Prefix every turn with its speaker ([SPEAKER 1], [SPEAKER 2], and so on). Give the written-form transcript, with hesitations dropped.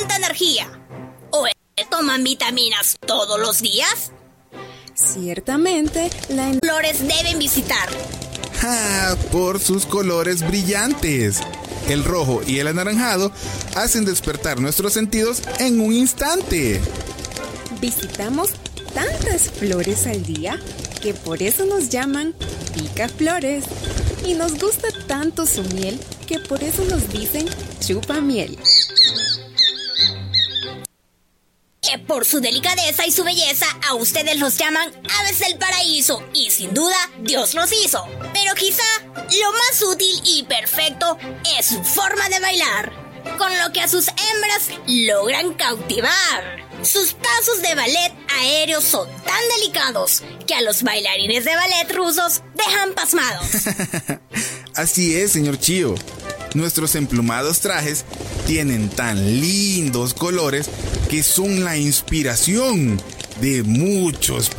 [SPEAKER 1] tanta energía? ¿O toman vitaminas todos los días?
[SPEAKER 2] Ciertamente, las
[SPEAKER 1] flores deben visitar.
[SPEAKER 3] Por sus colores brillantes. El rojo y el anaranjado hacen despertar nuestros sentidos en un instante.
[SPEAKER 2] Visitamos tantas flores al día que por eso nos llaman picaflores. Y nos gusta tanto su miel que por eso nos dicen chupamiel.
[SPEAKER 1] Por su delicadeza y su belleza, a ustedes los llaman aves del paraíso, y sin duda Dios los hizo. Pero quizá lo más útil y perfecto es su forma de bailar, con lo que a sus hembras logran cautivar. Sus pasos de ballet aéreos son tan delicados que a los bailarines de ballet rusos dejan pasmados.
[SPEAKER 3] Así es, señor Chío. Nuestros emplumados trajes tienen tan lindos colores que son la inspiración de muchos